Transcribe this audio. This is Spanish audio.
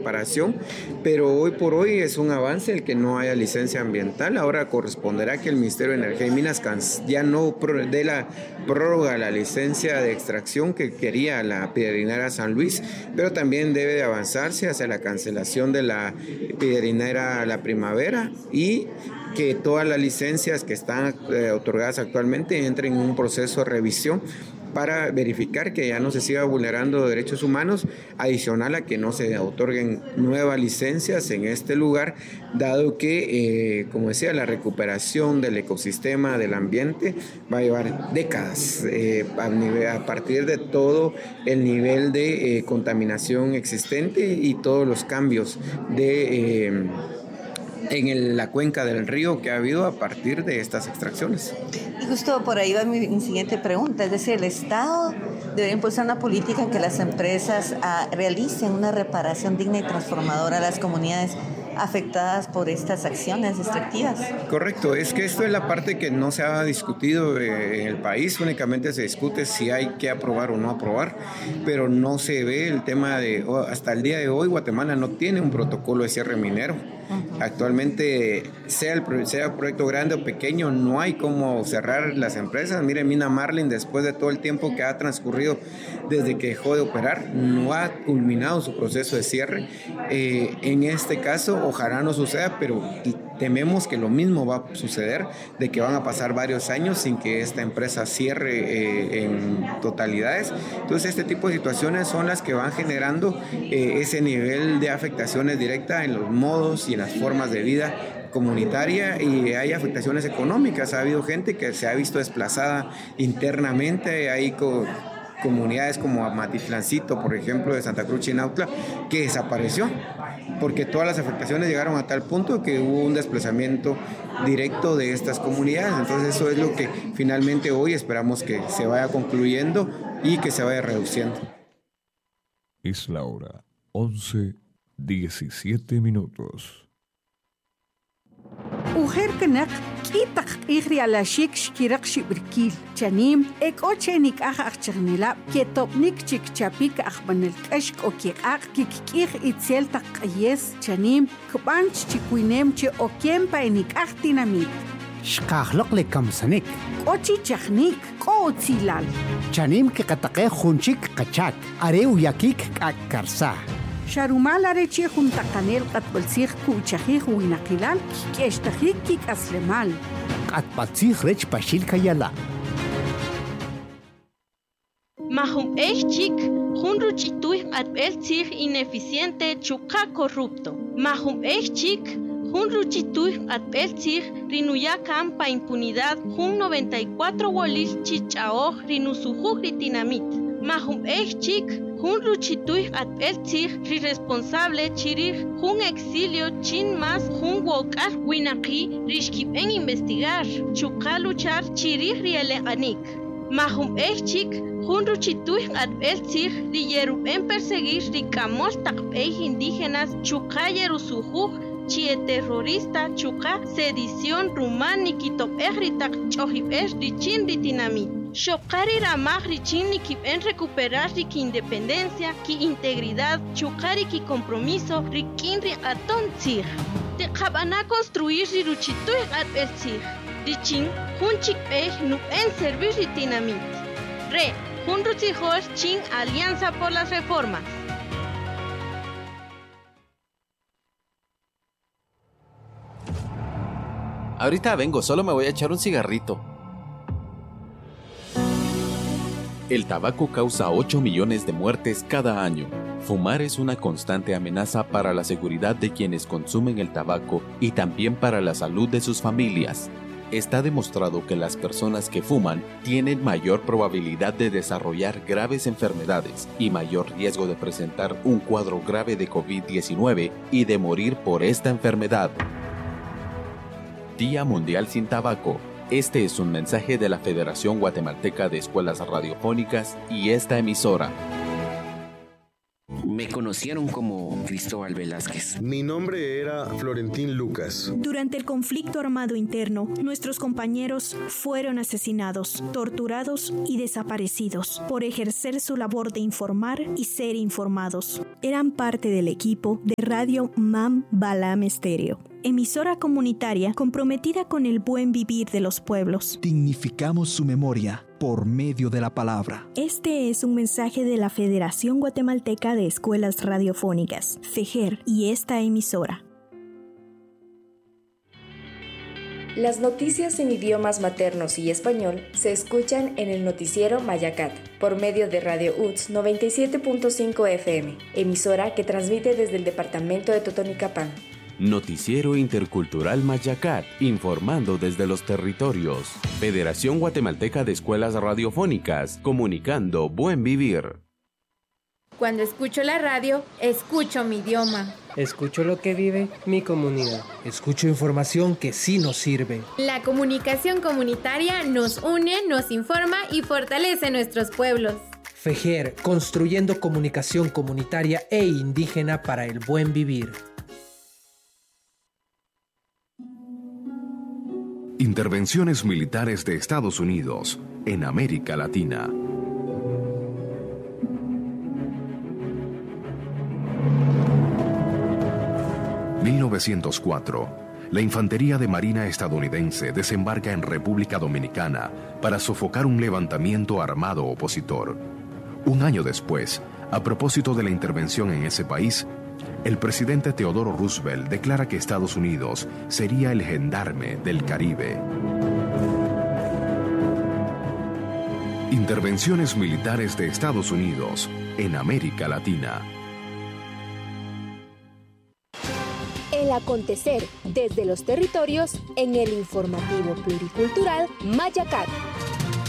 reparación, pero hoy por hoy es un avance el que no haya licencia ambiental. Ahora corresponderá que el Ministerio de Energía y Minas ya no dé la prórroga a la licencia de extracción que quería la Piedrinera San Luis, pero también debe de avanzarse hacia la cancelación de la Piedrinera La Primavera y que todas las licencias que están otorgadas actualmente entren en un proceso de revisión para verificar que ya no se siga vulnerando derechos humanos, adicional a que no se otorguen nuevas licencias en este lugar, dado que, como decía, la recuperación del ecosistema, del ambiente, va a llevar décadas a partir de todo el nivel de contaminación existente y todos los cambios en la cuenca del río que ha habido a partir de estas extracciones. Y justo por ahí va mi siguiente pregunta, es decir, el Estado debe impulsar una política en que las empresas realicen una reparación digna y transformadora a las comunidades afectadas por estas acciones extractivas. Correcto, es que esto es la parte que no se ha discutido en el país, únicamente se discute si hay que aprobar o no aprobar, pero no se ve el tema hasta el día de hoy Guatemala no tiene un protocolo de cierre minero. Actualmente, sea proyecto grande o pequeño, no hay cómo cerrar las empresas. Mire, Mina Marlin, después de todo el tiempo que ha transcurrido desde que dejó de operar, no ha culminado su proceso de cierre. En este caso, ojalá no suceda, pero tememos que lo mismo va a suceder, de que van a pasar varios años sin que esta empresa cierre en totalidades. Entonces, este tipo de situaciones son las que van generando ese nivel de afectaciones directas en los modos y en las formas de vida comunitaria, y hay afectaciones económicas. Ha habido gente que se ha visto desplazada internamente, hay comunidades como Amatitlancito, por ejemplo, de Santa Cruz Chinautla, que desapareció, porque todas las afectaciones llegaron a tal punto que hubo un desplazamiento directo de estas comunidades. Entonces eso es lo que finalmente hoy esperamos que se vaya concluyendo y que se vaya reduciendo. Es la hora 11:17. Ujerkenak kitak ihri ala shik shkirak shibrkil chanim ek ochenik achachnila ketopnik chik chapik achbanel kashk okik kikik itzel takayes chanim kbanch chikuinem che okempa enik achtinamit shqahlaq le kamsanik ochi chachnik kotzilal chanim ke qataqe khunchik qachak areu yakik karsa Sharumal arechi juntacanel katbalsig kuchajij winakilal kieshtajik kik aslemal. Katbalsig rech pashil kayala. Mahum chik junruchituj atbelzig ineficiente chuka corrupto. Mahum chik junruchituj atbelzig rinuya campa impunidad jun 94 wolis chichaoj rinusujuj ritinamit. Mahum chik Jun ruchituj atbeltzig responsable chirij jun exilio chin más jun wokar winaki rishkiben investigar chuka luchar chirij rieleganik. Mahum chik jun ruchituj atbeltzig riyeruben perseguir rikamol takbej indígenas chuka yerusujuj chie terrorista chuka sedición rumán nikitopej ritak chojibej richin ritinamit. Shokari ramaj richini kiben recuperar riki independencia, ki integridad, chukari ki compromiso, rikin ri aton tzig. Te kabana construir riruchituj at el tzig. Richin, hun chikpej nu en servir ritinamit. Re, hun rutzijor chin Alianza por las Reformas. Ahorita vengo, solo me voy a echar un cigarrito. El tabaco causa 8 millones de muertes cada año. Fumar es una constante amenaza para la seguridad de quienes consumen el tabaco y también para la salud de sus familias. Está demostrado que las personas que fuman tienen mayor probabilidad de desarrollar graves enfermedades y mayor riesgo de presentar un cuadro grave de COVID-19 y de morir por esta enfermedad. Día Mundial sin Tabaco. Este es un mensaje de la Federación Guatemalteca de Escuelas Radiofónicas y esta emisora. Me conocieron como Cristóbal Velázquez. Mi nombre era Florentín Lucas. Durante el conflicto armado interno, nuestros compañeros fueron asesinados, torturados y desaparecidos por ejercer su labor de informar y ser informados. Eran parte del equipo de Radio Mam Balam Estéreo, emisora comunitaria comprometida con el buen vivir de los pueblos. Dignificamos su memoria por medio de la palabra. Este es un mensaje de la Federación Guatemalteca de Escuelas Radiofónicas, FEGER, y esta emisora. Las noticias en idiomas maternos y español se escuchan en el noticiero Mayacat, por medio de Radio UTS 97.5 FM, emisora que transmite desde el departamento de Totonicapán. Noticiero Intercultural Mayacat, informando desde los territorios. Federación Guatemalteca de Escuelas Radiofónicas, comunicando buen vivir. Cuando escucho la radio, escucho mi idioma. Escucho lo que vive mi comunidad. Escucho información que sí nos sirve. La comunicación comunitaria nos une, nos informa y fortalece nuestros pueblos. FEGER, construyendo comunicación comunitaria e indígena para el buen vivir. Intervenciones militares de Estados Unidos en América Latina. En 1904, la Infantería de Marina estadounidense desembarca en República Dominicana para sofocar un levantamiento armado opositor. Un año después, a propósito de la intervención en ese país, el presidente Theodore Roosevelt declara que Estados Unidos sería el gendarme del Caribe. Intervenciones militares de Estados Unidos en América Latina. El acontecer desde los territorios en el informativo pluricultural Mayacat.